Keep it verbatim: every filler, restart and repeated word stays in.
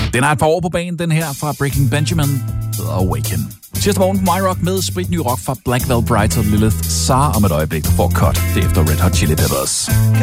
Den har et par år på banen, den her fra Breaking Benjamin hedder Awaken. Tirsdag morgen på MyRock med spritny rock fra Black Veil Brides og Lilith. Sarah om et øjeblik, du får cut. Det er efter Red Hot Chili Peppers.